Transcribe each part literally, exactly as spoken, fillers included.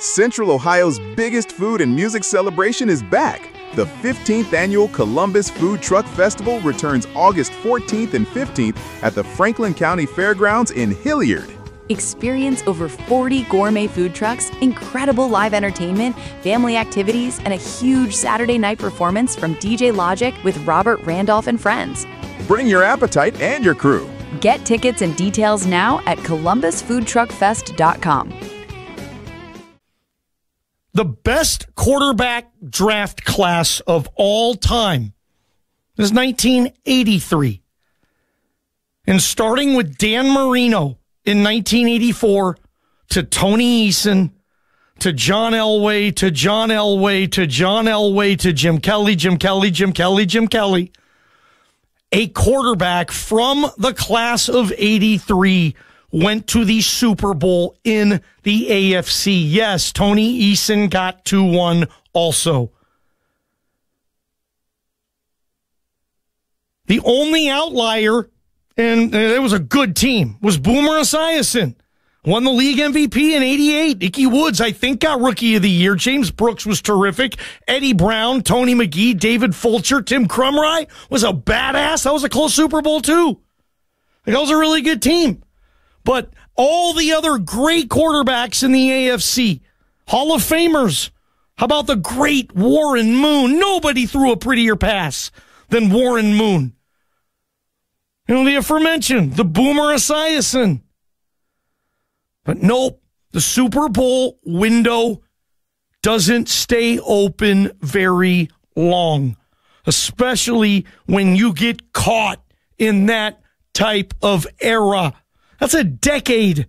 Central Ohio's biggest food and music celebration is back. The fifteenth Annual Columbus Food Truck Festival returns August fourteenth and fifteenth at the Franklin County Fairgrounds in Hilliard. Experience over forty gourmet food trucks, incredible live entertainment, family activities, and a huge Saturday night performance from D J Logic with Robert Randolph and friends. Bring your appetite and your crew. Get tickets and details now at columbus food truck fest dot com. The best quarterback draft class of all time is nineteen eighty-three. And starting with Dan Marino in nineteen eighty-four to Tony Eason to John Elway to John Elway to John Elway to Jim Kelly, Jim Kelly, Jim Kelly, Jim Kelly. A quarterback from the class of eighty-three went to the Super Bowl in the A F C. Yes, Tony Eason got to one also. The only outlier, and it was a good team, was Boomer Esiason. Won the league M V P in eighty-eight. Ickey Woods, I think, got Rookie of the Year. James Brooks was terrific. Eddie Brown, Tony McGee, David Fulcher, Tim Krumrie was a badass. That was a close Super Bowl, too. That was a really good team. But all the other great quarterbacks in the A F C, Hall of Famers. How about the great Warren Moon? Nobody threw a prettier pass than Warren Moon. You know, the aforementioned, the Boomer Esiason. But nope, the Super Bowl window doesn't stay open very long, especially when you get caught in that type of era. That's a decade.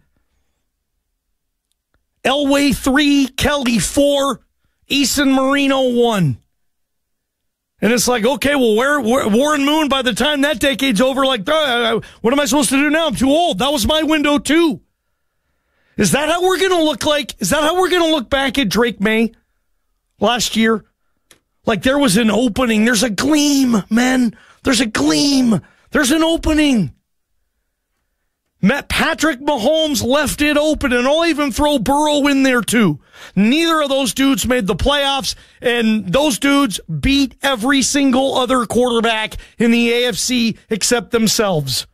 Elway three, Kelly four, Eason Marino one. And it's like, okay, well, where, where Warren Moon, by the time that decade's over, like, uh, what am I supposed to do now? I'm too old. That was my window, too. Is that how we're going to look like? Is that how we're going to look back at Drake May last year? Like there was an opening. There's a gleam, man. There's a gleam. There's an opening. Matt Patrick Mahomes left it open, and I'll even throw Burrow in there too. Neither of those dudes made the playoffs, and those dudes beat every single other quarterback in the A F C except themselves.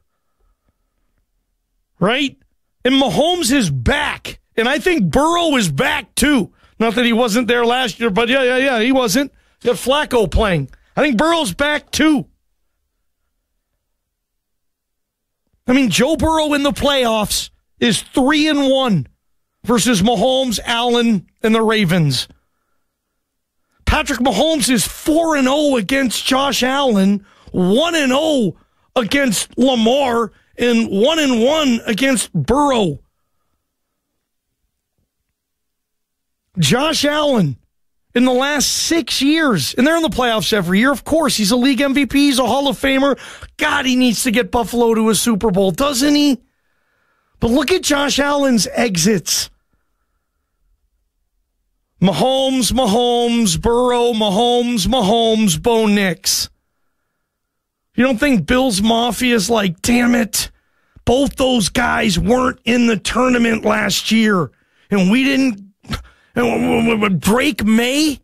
Right? And Mahomes is back, and I think Burrow is back too. Not that he wasn't there last year, but yeah, yeah, yeah, he wasn't. You got Flacco playing. I think Burrow's back too. I mean, Joe Burrow in the playoffs is three and one versus Mahomes, Allen, and the Ravens. Patrick Mahomes is four and zero against Josh Allen, one and zero against Lamar, and one and one against Burrow. Josh Allen in the last six years, and they're in the playoffs every year. Of course, he's a league M V P. He's a Hall of Famer. God, he needs to get Buffalo to a Super Bowl, doesn't he? But look at Josh Allen's exits. Mahomes, Mahomes, Burrow, Mahomes, Mahomes, Bo Nix. You don't think Bills Mafia's like, damn it, both those guys weren't in the tournament last year, and we didn't. Drake May?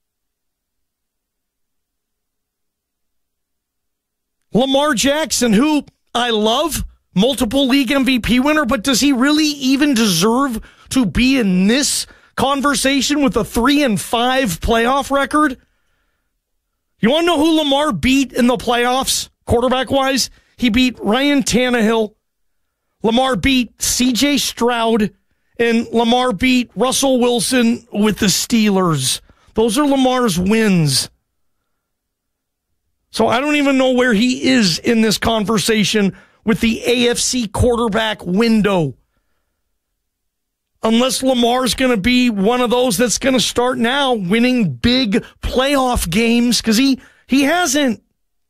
Lamar Jackson, who I love, multiple league M V P winner, but does he really even deserve to be in this conversation with a three and five playoff record? You want to know who Lamar beat in the playoffs, quarterback-wise? He beat Ryan Tannehill. Lamar beat C J Stroud. And Lamar beat Russell Wilson with the Steelers. Those are Lamar's wins. So I don't even know where he is in this conversation with the A F C quarterback window. Unless Lamar's going to be one of those that's going to start now winning big playoff games, because he, he hasn't.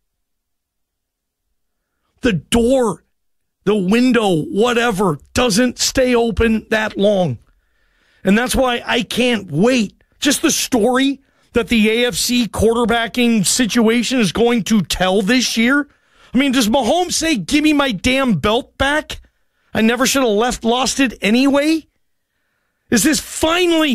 The door, the window, whatever, doesn't stay open that long. And that's why I can't wait. Just the story that the A F C quarterbacking situation is going to tell this year. I mean, does Mahomes say, give me my damn belt back? I never should have left, lost it anyway? Is this finally